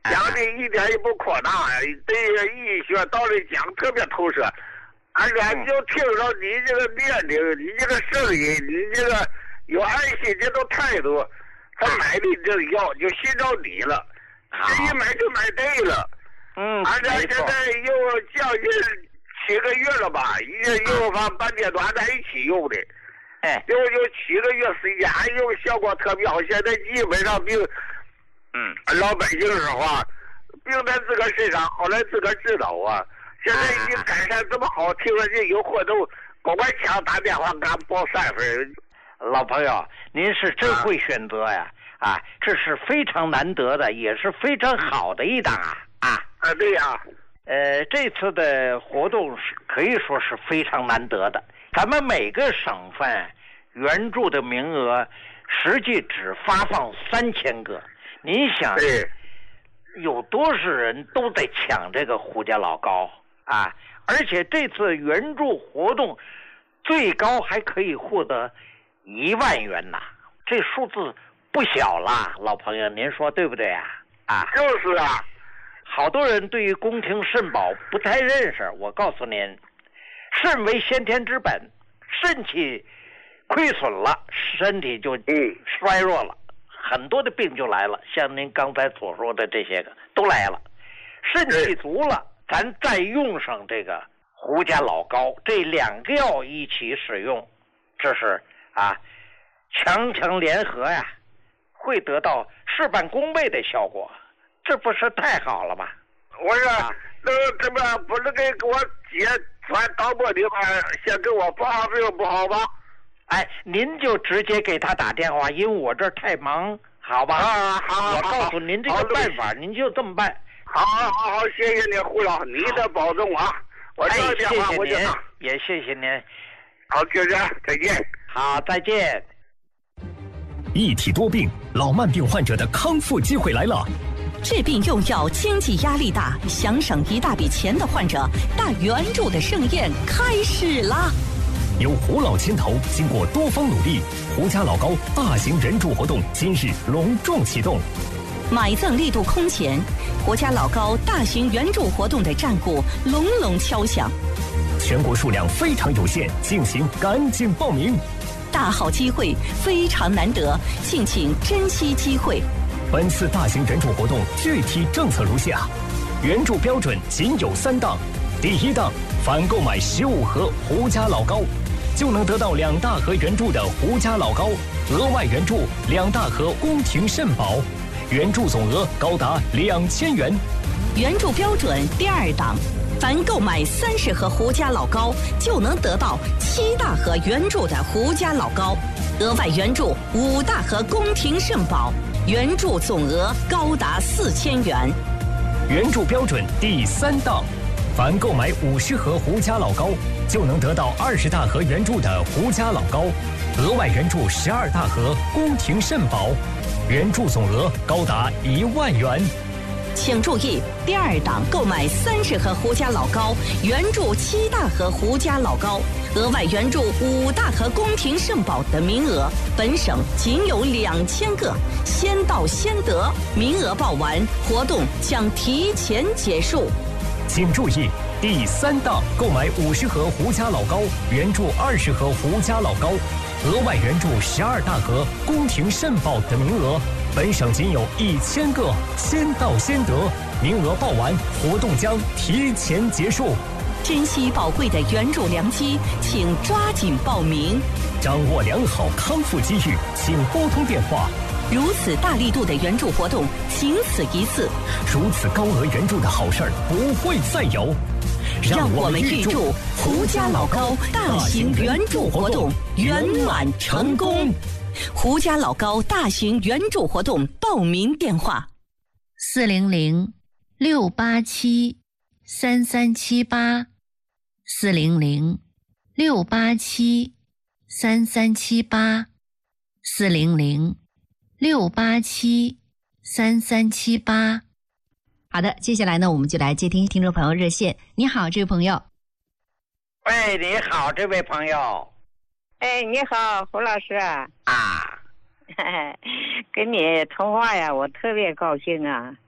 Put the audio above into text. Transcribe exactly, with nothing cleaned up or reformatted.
讲的一点也不扩大，对医学道理讲特别透彻，而且就听着你这个年龄，你这个声音，你这个有爱心这种态度，他买的这个药就寻着你了，这一买就买对了。 嗯， 而且现在又将近七个月了吧，已经又把半年多在一起用的， 哎， 又有七个月时间，用效果特别好。现在基本上病， 嗯， 老百姓说话，病在自个身上，好来自个知道啊。现在已经改善这么好，听说这有活动，赶快抢打电话给俺报三分。 老朋友，您是真会选择呀！啊, 啊，这是非常难得的，也是非常好的一档啊啊啊！对呀、啊， 呃，这次的活动是可以说是非常难得的。咱们每个省份援助的名额实际只发放三千个，您想，有多少人都在抢这个胡家老高啊？而且这次援助活动最高还可以获得一万元呐，这数字不小啦，老朋友，您说对不对啊？啊， 就是啊， 好多人对于宫廷肾宝不太认识。我告诉您，肾为先天之本，肾气亏损了，身体就衰弱了，很多的病就来了。像您刚才所说的这些个都来了，肾气足了，咱再用上这个胡家老高，这两个药一起使用，这是啊，强强联合呀。会得到事半功倍的效果，这不是太好了吗？ 我说，啊、那这边不是给我姐传导播的话，先给我报病不好吧？ 哎，您就直接给他打电话，因为我这儿太忙，好吧？ 啊，好， 我告诉您这个办法，您就这么办。 好，好，好，谢谢您，胡老，你得保重啊！我这个电话我就打。 也谢谢您。 好，就这样，再见。 好，再见。 一体多病，老慢病患者的康复机会来了。 治病用药经济压力大，想省一大笔钱的患者，大援助的盛宴开始啦！ 由胡老牵头，经过多方努力，胡家老高大型援助活动今日隆重启动。 买赠力度空前，胡家老高大型援助活动的战鼓隆隆敲响。 全国数量非常有限，敬请赶紧报名。 大好机会，非常难得，敬请珍惜机会。 本次大型援助活动具体政策如下：援助标准仅有三档。第一档，凡购买十五盒胡家老高，就能得到两大盒援助的胡家老高，额外援助两大盒宫廷肾宝，援助总额高达两千元。 援助标准第二档。凡购买三十盒胡家老高，就能得到七大盒援助的胡家老高，额外援助五大盒宫廷肾宝，援助总额高达四千元。 援助标准第三档，凡购买五十盒胡家老高，就能得到二十大盒援助的胡家老高，额外援助十二大盒宫廷肾宝，援助总额高达一万元。 请注意，第二档购买三十盒胡家老高，援助七大盒胡家老高，额外援助五大盒宫廷肾宝的名额，本省仅有两千个，先到先得，名额报完，活动将提前结束。 请注意，第三档购买五十盒胡家老高，援助二十盒胡家老高，额外援助十二大盒宫廷肾宝的名额。本省仅有一千个，先到先得，名额报完，活动将提前结束。 珍惜宝贵的援助良机，请抓紧报名。 掌握良好康复机遇，请拨通电话。 如此大力度的援助活动，仅此一次。 如此高额援助的好事儿不会再有。 让我们预祝胡家老高大型援助活动圆满成功。胡家老高大型援助活动报名电话： 四零零六八七三三七八，四零零六八七三三七八，四零零六八七三三七八。 好的，接下来呢，我们就来接听听众朋友热线。你好，这位朋友。 喂，你好，这位朋友。 哎，你好，胡老师啊！ 啊， 跟你通话呀，我特别高兴啊！